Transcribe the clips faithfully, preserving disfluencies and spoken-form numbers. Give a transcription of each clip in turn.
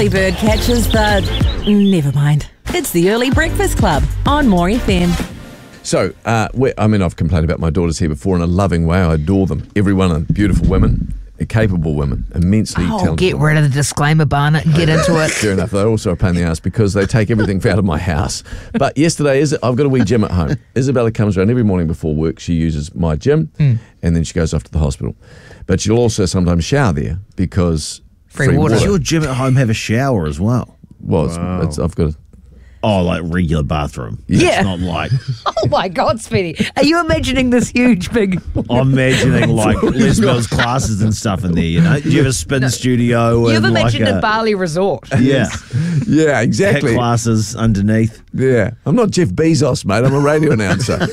Bird catches the... Never mind. It's the Early Breakfast Club on More F M. So, uh, we, I mean, I've complained about my daughters here before in a loving way. I adore them. Every one of them. Beautiful women, capable women, immensely Oh, talented. get rid of the disclaimer, Barnett, and get into it. Fair enough. They're also a pain in the ass because they take everything out of my house. But yesterday, is I've got a wee gym at home. Isabella comes around every morning before work. She uses my gym, Mm. and then she goes off to the hospital. But she'll also sometimes shower there because Free water. Does your gym at home have a shower as well? Well, it's, it's, I've got a... Oh, like regular bathroom. Yeah. It's not like... Oh, my God, Speedy. Are you imagining this huge, big... I'm imagining like Les Mills classes and stuff in there, you know? Do you have a spin studio? You've and imagined like a Bali resort. Yeah. Yeah, Hit exactly. classes underneath. Yeah. I'm not Jeff Bezos, mate. I'm a radio announcer.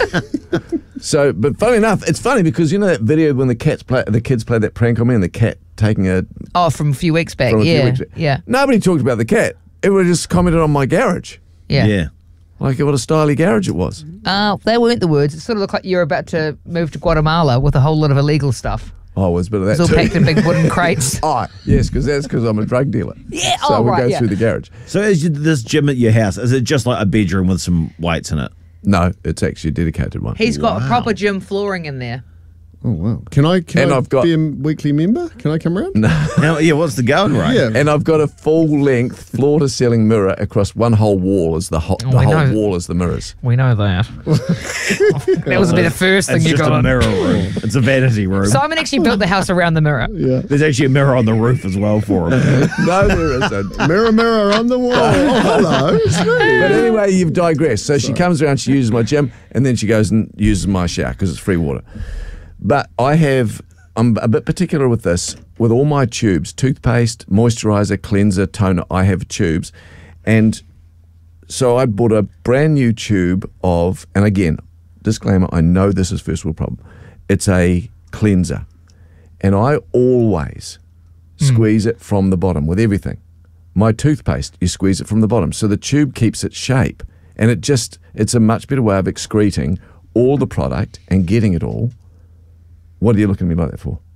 So, but funny enough, it's funny because you know that video when the cats play, the kids played that prank on me and the cat taking a... Oh, from a few weeks back. from a few Yeah. weeks back. Yeah. Nobody talked about the cat. Everyone just commented on my garage. Yeah. Yeah. Like what a stylish garage it was. Uh, they weren't the words. It sort of looked like you're about to move to Guatemala with a whole lot of illegal stuff. Oh, it was a bit of that It's all too. packed in big wooden crates. Oh, yes, because that's because I'm a drug dealer. Yeah, so oh, we right, go yeah. through the garage. So is you- this gym at your house, is it just like a bedroom with some weights in it? No, it's actually a dedicated one. He's got a proper gym flooring in there. Oh, wow. Can I, can And I I've got- be a weekly member? Can I come around? No. Now, yeah, what's the going rate? Yeah. And I've got a full-length, floor-to-ceiling mirror across one whole wall. As the, ho- Oh, the we whole know. wall is the mirrors. We know that. That was a bit of first thing It's you just got a on. mirror room. It's a vanity room. Simon actually built the house around the mirror. Yeah. There's actually a mirror on the roof as well for him. No, there isn't. Mirror, mirror on the wall. Oh, hello. It's me. But anyway, you've digressed. So she comes around, she uses my gym, and then she goes and uses my shower because it's free water. But I have, I'm a bit particular with this. With all my tubes, toothpaste, moisturizer, cleanser, toner, I have tubes. And so I bought a brand new tube of, and again, disclaimer, I know this is first world problem. It's a cleanser. And I always squeeze it from the bottom with everything. My toothpaste, you squeeze it from the bottom. So the tube keeps its shape. And it just, it's a much better way of excreting all the product and getting it all. What are you looking at me like that for?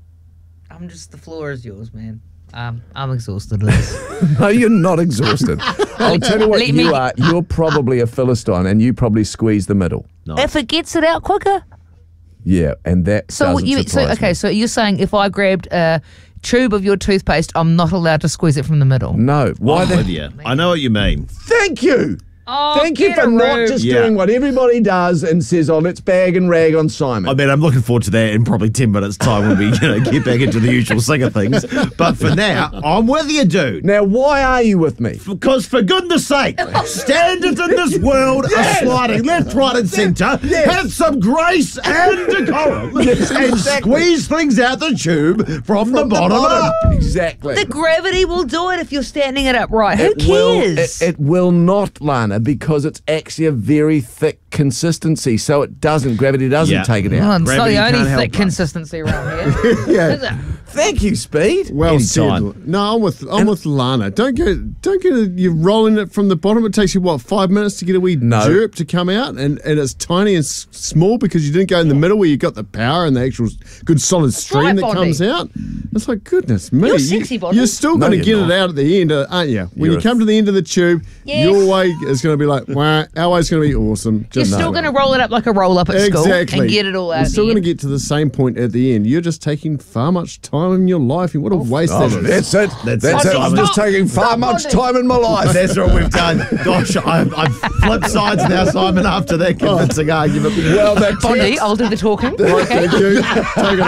I'm just, the floor is yours, man. Um, I'm exhausted, Liz. No, you're not exhausted. I'll tell you what Let you me- are. You're probably a Philistine and you probably squeeze the middle. If it gets it out quicker. Yeah, and that So doesn't you, so surprise okay, me. so you're saying if I grabbed a tube of your toothpaste, I'm not allowed to squeeze it from the middle? No. Why I'm the... with you. I know what you mean. Thank you. Oh, Thank you get for a not room. just Yeah. doing what everybody does and says, oh, let's bag and rag on Simon. I mean, I'm looking forward to that in probably ten minutes' time when we you know, get back into the usual swing of things. But for now, I'm with you, dude. Now, why are you with me? Because for goodness sake, standards in this world Yes. are sliding left, right, and centre. Yes. Have some grace and decorum, Yes, and exactly. squeeze things out the tube from, the, From the bottom, up. Exactly. The gravity will do it if you're standing it upright. Who It will- cares? it, it will not, Lana, because it's actually a very thick consistency, so it doesn't. Gravity doesn't Yeah. take it Oh, out. it's not Gravity the only can't help thick it. consistency around here. Yeah. Is it? Thank you, Speed. Well Anytime. said. No, I'm with I'm with Lana. Don't get don't get it, you're rolling it from the bottom. It takes you what five minutes to get a wee No. jerp to come out, and, and it's tiny and s- small because you didn't go in the middle where you got the power and the actual s- good solid stream right, that Bondi. comes out. It's like goodness me. You're You- sexy, Bondi. You're still No, going to you're get not. it out at the end, uh, aren't you? When You're you come to the end of the tube, Yes. your way is going to be like, wow, our way's going to be awesome. You're Just still know. going to roll it up like a roll up at school Exactly. and get it all out. You're at still the going to end. get to the same point at the end. You're just taking far much time in your life. And what a waste Oh, that is. that's it. That's That's, it, it. I'm Simon. just taking far Stop, much Bondi. time in my life. That's what we've done. Gosh, I've, I've flipped sides now, Simon, after that convincing argument. Well, that Bondi, text, I'll do the talking. Okay. Thank you. Take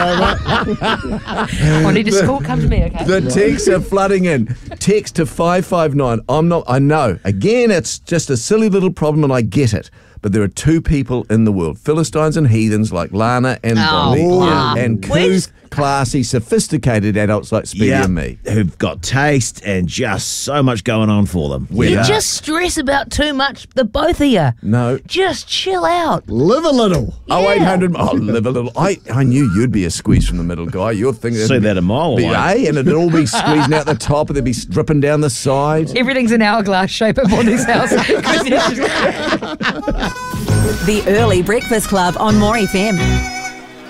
it over. Bondi, just call, come to me, okay? the texts are flooding in. Text to five five nine. I'm not, I know. Again, it's just a silly little problem and I get it. But there are two people in the world, Philistines and heathens like Lana and Oh, Bonnie, wow. and Where's- couth, classy, sophisticated adults like Speedy Yeah, and me. who've got taste and just so much going on for them. You are. just stress about too much, the both of you. No. Just chill out. Live a little. Oh, eight hundred. Oh, live a little. I, I knew you'd be a squeeze from the middle guy. You're thinking. See that a mile be, away. eh? And it'd all be squeezing out the top and they'd be dripping down the side. Everything's an hourglass shape at Bondi's house. The Early Breakfast Club on More F M.